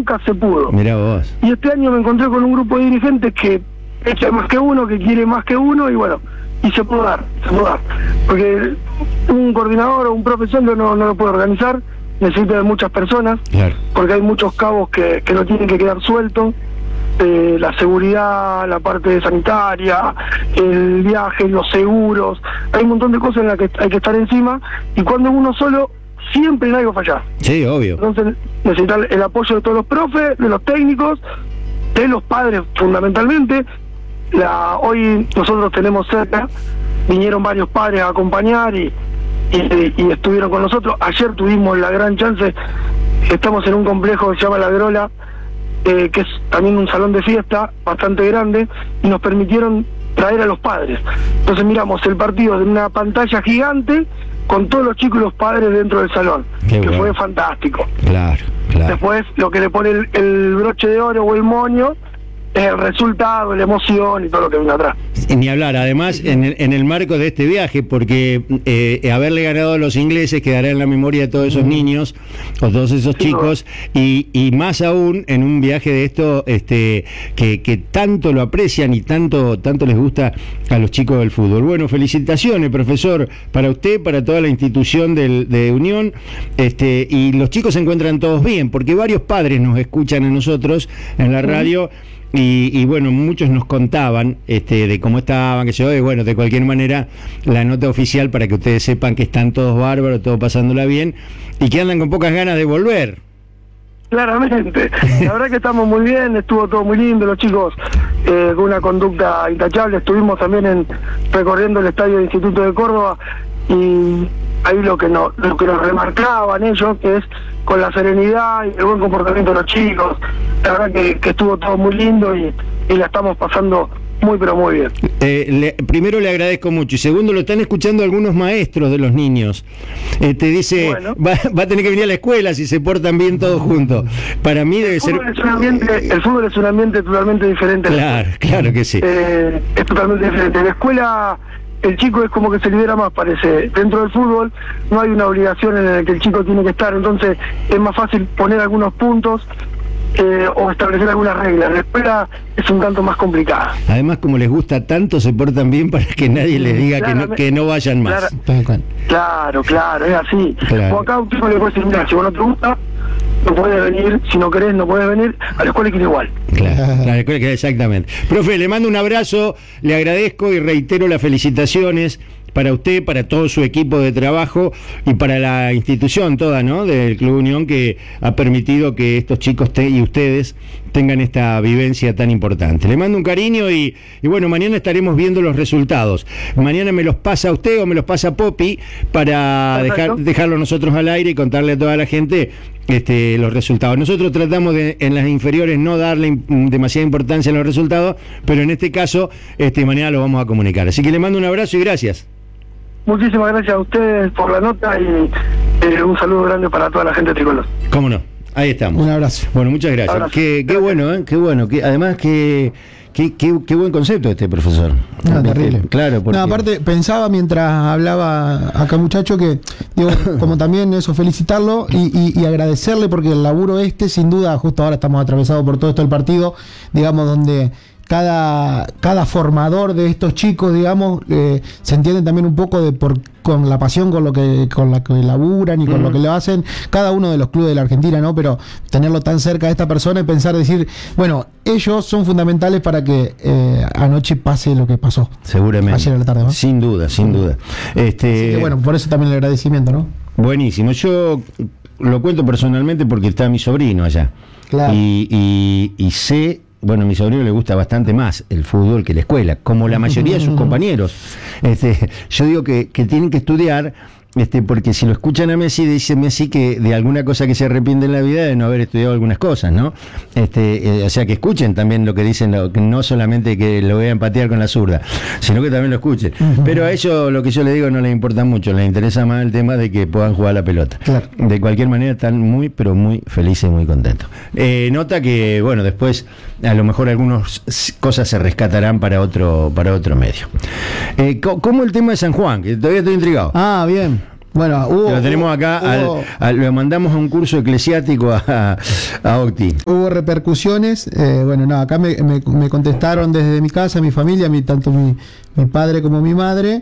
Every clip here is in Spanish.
nunca se pudo. Mirá vos. Y este año me encontré con un grupo de dirigentes que echa más que uno, que quiere más que uno, y bueno, y se puede dar. Porque un coordinador o un profesor no lo puede organizar, necesita de muchas personas, Claro. porque hay muchos cabos que no tienen que quedar sueltos. La seguridad, la parte sanitaria, el viaje, los seguros, hay un montón de cosas en las que hay que estar encima, y cuando uno solo, siempre en algo falla. Sí, obvio. Entonces necesita el apoyo de todos los profes, de los técnicos, de los padres fundamentalmente. Hoy nosotros tenemos cerca, vinieron varios padres a acompañar y estuvieron con nosotros. Ayer tuvimos la gran chance, estamos en un complejo que se llama La Grola, que es también un salón de fiesta bastante grande, y nos permitieron traer a los padres. Entonces miramos el partido de una pantalla gigante con todos los chicos y los padres dentro del salón, Qué que bueno. fue fantástico. Claro. Después lo que le pone el broche de oro o el moño es el resultado, la emoción y todo lo que viene atrás. Ni hablar, además, en el marco de este viaje, porque haberle ganado a los ingleses quedará en la memoria de todos esos niños, o todos esos chicos, y más aún en un viaje de esto que tanto lo aprecian y tanto les gusta a los chicos del fútbol. Bueno, felicitaciones, profesor, para usted, para toda la institución de Unión, y los chicos se encuentran todos bien, porque varios padres nos escuchan a nosotros en la radio. Y bueno, muchos nos contaban de cómo estaban, que se oye, bueno, de cualquier manera, la nota oficial para que ustedes sepan que están todos bárbaros, todos pasándola bien, y que andan con pocas ganas de volver. Claramente, la verdad que estamos muy bien, estuvo todo muy lindo, los chicos con una conducta intachable. Estuvimos también recorriendo el estadio del Instituto de Córdoba, y ahí lo que nos remarcaban ellos, que es con la serenidad y el buen comportamiento de los chicos. La verdad que estuvo todo muy lindo y la estamos pasando muy pero muy bien. Primero le agradezco mucho, y segundo, lo están escuchando algunos maestros de los niños. Te dice, bueno, va a tener que venir a la escuela si se portan bien todos juntos. Para mí debe ser... El fútbol es un ambiente totalmente diferente. Claro que sí. Es totalmente diferente. En la escuela el chico es como que se libera más, parece. Dentro del fútbol no hay una obligación en la que el chico tiene que estar, entonces es más fácil poner algunos puntos o establecer algunas reglas. La escuela es un tanto más complicada. Además, como les gusta tanto, se portan bien para que nadie les diga que no vayan más. Claro, es así. Claro. O acá un chico le puede decir, mira, si vos no te gusta, no podés venir, si no querés, no podés venir. A la escuela quiere igual. Claro, la escuela queda exactamente. Profe, le mando un abrazo, le agradezco y reitero las felicitaciones para usted, para todo su equipo de trabajo y para la institución toda, ¿no?, del Club Unión, que ha permitido que estos chicos y ustedes tengan esta vivencia tan importante. Le mando un cariño y bueno, mañana estaremos viendo los resultados. Mañana me los pasa usted o me los pasa Popi para dejarlo nosotros al aire y contarle a toda la gente los resultados. Nosotros tratamos de en las inferiores no darle demasiada importancia a los resultados, pero en este caso mañana lo vamos a comunicar. Así que le mando un abrazo y gracias. Muchísimas gracias a ustedes por la nota y un saludo grande para toda la gente tricolor. ¿Cómo no? Ahí estamos. Un abrazo. Bueno, muchas gracias. Abrazo. Qué bueno, qué bueno. Además, qué buen concepto profesor. No, terrible. Claro, porque... No, aparte, pensaba mientras hablaba acá, muchacho, que, digo, como también eso, felicitarlo y agradecerle, porque el laburo sin duda, justo ahora estamos atravesados por todo esto del partido, digamos, donde cada formador de estos chicos, digamos, se entiende también un poco con la pasión con la que laburan y con lo que lo hacen cada uno de los clubes de la Argentina, ¿no? Pero tenerlo tan cerca de esta persona y pensar, decir, bueno, ellos son fundamentales para que anoche pase lo que pasó. Seguramente. Ayer a la tarde, ¿no? Sin duda. Así que, bueno, por eso también el agradecimiento, ¿no? Buenísimo. Yo lo cuento personalmente porque está mi sobrino allá. Claro. Y sé... Bueno, a mi sobrino le gusta bastante más el fútbol que la escuela, como la mayoría de sus compañeros. Yo digo que tienen que estudiar, porque si lo escuchan a Messi, dice Messi que de alguna cosa que se arrepiente en la vida de no haber estudiado algunas cosas, ¿no? O sea, que escuchen también lo que dicen, que no solamente que lo vean patear con la zurda, sino que también lo escuchen. Pero a ellos, lo que yo les digo, no les importa mucho, les interesa más el tema de que puedan jugar la pelota. Claro. De cualquier manera están muy, pero muy felices y muy contentos. Nota que, bueno, después a lo mejor algunas cosas se rescatarán para otro medio. ¿Cómo el tema de San Juan? Que todavía estoy intrigado. Ah, bien. Bueno, lo tenemos acá, lo mandamos a un curso eclesiástico a Octi. Hubo repercusiones, bueno, no, acá me contestaron desde mi casa, mi familia, tanto mi padre como mi madre,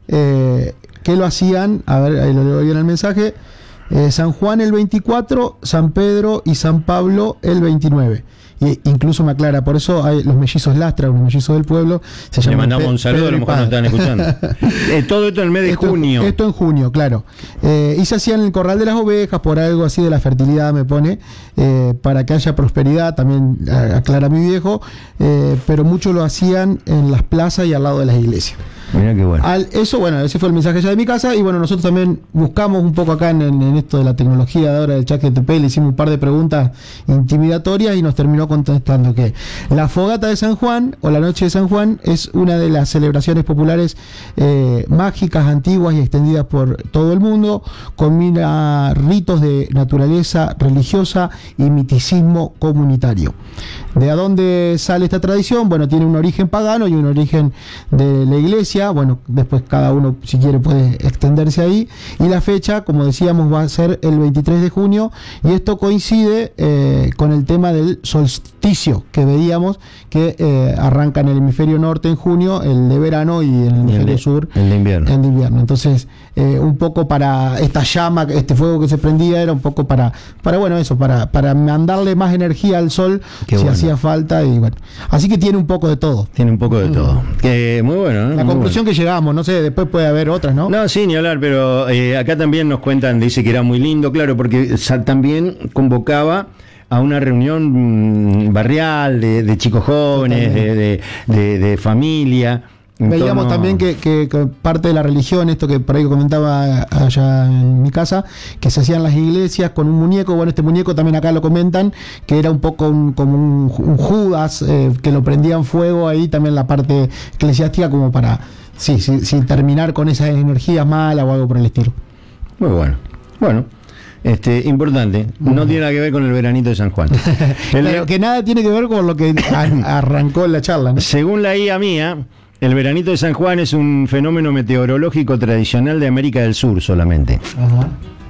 que lo hacían, a ver, ahí lo leo bien el mensaje, San Juan el 24, San Pedro y San Pablo el 29. Y incluso me aclara, por eso hay los mellizos Lastra, los mellizos del pueblo, se llaman. Le mandamos un saludo, a lo mejor no están escuchando. Todo esto en el mes de junio. Esto en junio, claro. Y se hacía en el corral de las ovejas, por algo así de la fertilidad me pone, para que haya prosperidad, también aclara mi viejo, pero muchos lo hacían en las plazas y al lado de las iglesias. Mira qué bueno. Eso, bueno, ese fue el mensaje ya de mi casa. Y bueno, nosotros también buscamos un poco acá en esto de la tecnología de ahora del ChatGPT, le hicimos un par de preguntas intimidatorias y nos terminó contestando que la fogata de San Juan o la noche de San Juan es una de las celebraciones populares mágicas, antiguas y extendidas por todo el mundo, combina ritos de naturaleza religiosa y miticismo comunitario. ¿De dónde sale esta tradición? Bueno, tiene un origen pagano y un origen de la iglesia. Bueno, después cada uno, si quiere, puede extenderse ahí. Y la fecha, como decíamos, va a ser el 23 de junio. Y esto coincide con el tema del solsticio que veíamos, que arranca en el hemisferio norte en junio, el de verano, y en el hemisferio sur el de invierno. El de invierno. Entonces, un poco para esta llama, este fuego que se prendía, era un poco para bueno, eso, para mandarle más energía al sol. Qué si bueno. Hacía falta. Y bueno, así que tiene un poco de todo. Tiene un poco de todo. Muy bueno, ¿eh? La conclusión que llegamos, no sé, después puede haber otras, ¿no? No, sí, ni hablar, pero acá también nos cuentan, dice que era muy lindo, claro, porque también convocaba a una reunión barrial de chicos jóvenes, de familia. Veíamos también que parte de la religión, esto que por ahí comentaba allá en mi casa, que se hacían las iglesias con un muñeco. Bueno, este muñeco también acá lo comentan, que era un poco como un Judas, que lo prendían fuego ahí, también la parte eclesiástica, como para sin terminar con esas energías malas o algo por el estilo. Muy bueno. Bueno. Importante, no tiene nada que ver con el veranito de San Juan. Pero que nada tiene que ver con lo que arrancó la charla, ¿no? Según la IA mía, el veranito de San Juan es un fenómeno meteorológico tradicional de América del Sur solamente. Ajá.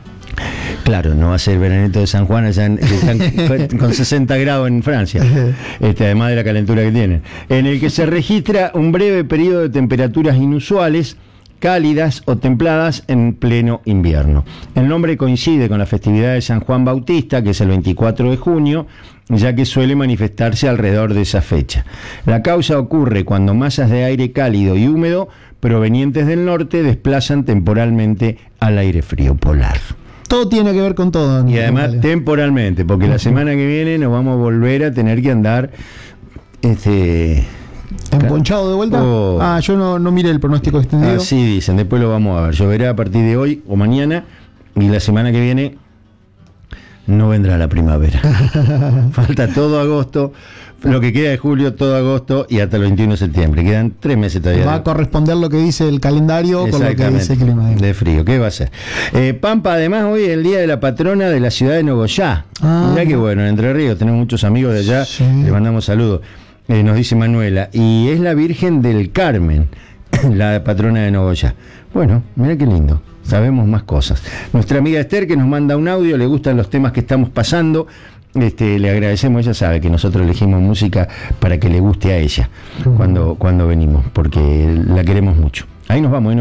Claro, no va a ser el veranito de San Juan allá con 60 grados en Francia, además de la calentura que tienen, en el que se registra un breve periodo de temperaturas inusuales, cálidas o templadas en pleno invierno. El nombre coincide con la festividad de San Juan Bautista, que es el 24 de junio, ya que suele manifestarse alrededor de esa fecha. La causa ocurre cuando masas de aire cálido y húmedo provenientes del norte desplazan temporalmente al aire frío polar. Todo tiene que ver con todo. Y además temporalmente, porque la semana que viene nos vamos a volver a tener que andar ¿emponchado de vuelta? Yo no miré el pronóstico extendido. Así dicen, después lo vamos a ver. Lloverá a partir de hoy o mañana, y la semana que viene no vendrá la primavera. Falta todo agosto, lo que queda de julio, todo agosto y hasta el 21 de septiembre. Quedan 3 meses todavía. Va a corresponder lo que dice el calendario con lo que dice el clima. De frío, ¿qué va a ser? Pampa, además, hoy es el día de la patrona de la ciudad de Nogoyá. Mirá qué bueno, en Entre Ríos tenemos muchos amigos de allá, sí. Les mandamos saludos. Nos dice Manuela, y es la Virgen del Carmen, la patrona de Nogoyá. Bueno, mira qué lindo, sabemos más cosas. Nuestra amiga Esther, que nos manda un audio, le gustan los temas que estamos pasando, le agradecemos. Ella sabe que nosotros elegimos música para que le guste a ella cuando venimos, porque la queremos mucho. Ahí nos vamos.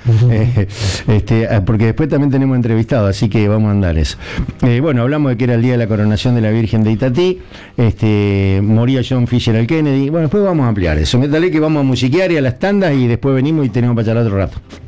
Porque después también tenemos entrevistado, así que vamos a andar eso. Bueno, hablamos de que era el día de la coronación de la Virgen de Itatí, moría John Fisher al Kennedy. Bueno, después vamos a ampliar eso. Métale que vamos a musiquear y a las tandas y después venimos y tenemos para charlar otro rato.